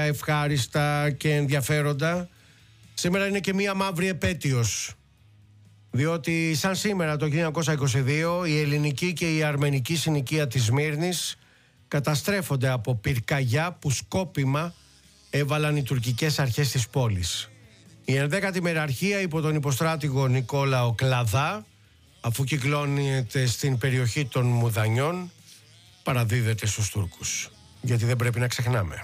ευχάριστα και ενδιαφέροντα. Σήμερα είναι και μία μαύρη επέτειος, διότι σαν σήμερα το 1922 η ελληνική και η αρμενική συνοικία της Σμύρνης καταστρέφονται από πυρκαγιά που σκόπιμα έβαλαν οι τουρκικές αρχές της πόλης. Η 11η μεραρχία υπό τον υποστράτηγο Νικόλαο Κλαδά, αφού κυκλώνεται στην περιοχή των Μουδανιών, παραδίδεται στους Τούρκους. Γιατί δεν πρέπει να ξεχνάμε.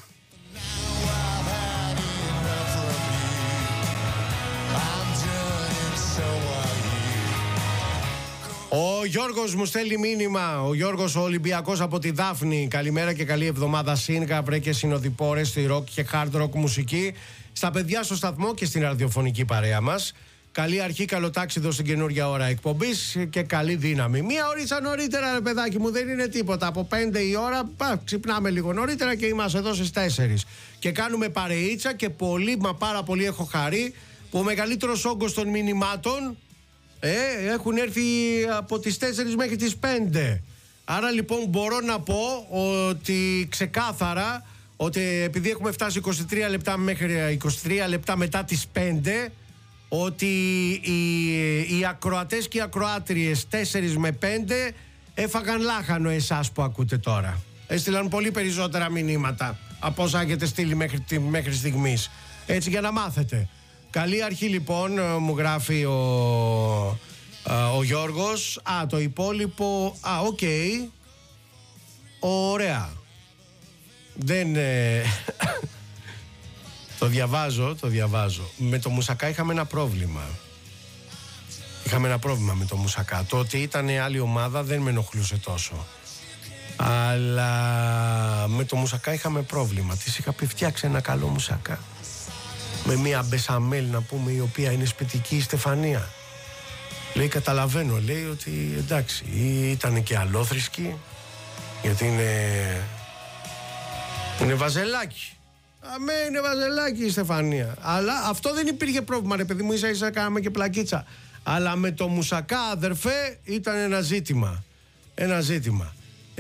Ο Γιώργος μου στέλνει μήνυμα. Ο Γιώργος ο Ολυμπιακός από τη Δάφνη. Καλημέρα και καλή εβδομάδα. Σύνγα, βρε και συνοδοιπόρες στη rock και hard rock μουσική. Στα παιδιά στο σταθμό και στην ραδιοφωνική παρέα μας. Καλή αρχή, καλό τάξιδο στην καινούργια ώρα εκπομπής και καλή δύναμη. Μία ωρίτσα νωρίτερα, ρε παιδάκι μου, δεν είναι τίποτα. Από 5 η ώρα ξυπνάμε λίγο νωρίτερα και είμαστε εδώ στις 4. Και κάνουμε παρεΐτσα και πολύ, μα πάρα πολύ έχω χαρεί που ο μεγαλύτερος όγκος των μηνυμάτων έχουν έρθει από τις 4 μέχρι τις 5. Άρα λοιπόν μπορώ να πω ότι ξεκάθαρα ότι επειδή έχουμε φτάσει 23 λεπτά μέχρι 23 λεπτά μετά τις 5, ότι οι ακροατές και οι ακροάτριες 4 με 5 έφαγαν λάχανο εσάς που ακούτε τώρα. Έστειλαν πολύ περισσότερα μηνύματα από όσα έχετε στείλει μέχρι στιγμής. Έτσι για να μάθετε. Καλή αρχή λοιπόν, μου γράφει ο Γιώργος. Το υπόλοιπο, οκ. Ωραία. Δεν... Το διαβάζω. Με το Μουσακά είχαμε ένα πρόβλημα. Με το Μουσακά. Το ότι ήταν άλλη ομάδα δεν με ενοχλούσε τόσο. Αλλά με το Μουσακά είχαμε πρόβλημα. Της είχα πει φτιάξε ένα καλό Μουσακά. Με μία μπεσαμέλ να πούμε, η οποία είναι σπιτική, η Στεφανία. Λέει καταλαβαίνω, λέει ότι εντάξει, ήταν και αλόθρησκη, γιατί είναι βαζελάκι. Αμέ, είναι βαζελάκι η Στεφανία. Αλλά αυτό δεν υπήρχε πρόβλημα, ρε παιδί μου, ίσα κάναμε και πλακίτσα. Αλλά με το Μουσακά, αδερφέ, ήταν ένα ζήτημα.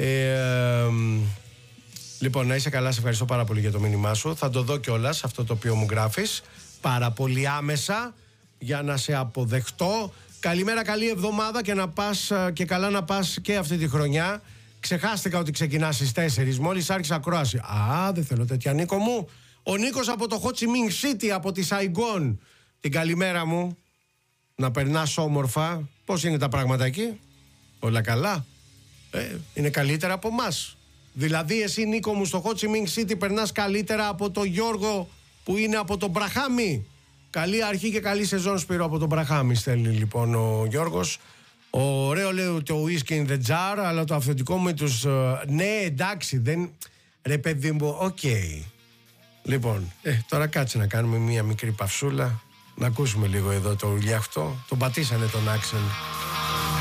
Λοιπόν, να είσαι καλά, σε ευχαριστώ πάρα πολύ για το μήνυμά σου. Θα το δω κιόλας αυτό το οποίο μου γράφεις πάρα πολύ άμεσα για να σε αποδεχτώ. Καλημέρα, καλή εβδομάδα και να πας και καλά να πας και αυτή τη χρονιά. Ξεχάστηκα ότι ξεκινάς στις 4, μόλις άρχισα ακρόαση. Δεν θέλω τέτοια, Νίκο μου. Ο Νίκος από το Ho Chi Minh City, από τη Σαϊγκόν. Την καλημέρα μου. Να περνάς όμορφα. Πώς είναι τα πράγματα εκεί? Όλα καλά? Είναι καλύτερα από μας. Δηλαδή εσύ, Νίκο μου, στο Ho Chi Minh City περνάς καλύτερα από το Γιώργο που είναι από τον Μπραχάμι. Καλή αρχή και καλή σεζόν, Σπύρο, από τον Μπραχάμι στέλνει λοιπόν ο Γιώργος. Ωραίο λέει το whisky in the jar, αλλά το αυθεντικό με τους... Ναι, εντάξει, δεν... Ρε παιδί μου, οκ. Λοιπόν, τώρα κάτσε να κάνουμε μία μικρή παυσούλα. Να ακούσουμε λίγο εδώ το ουλιαχτό. Τον πατήσανε τον Άξελ.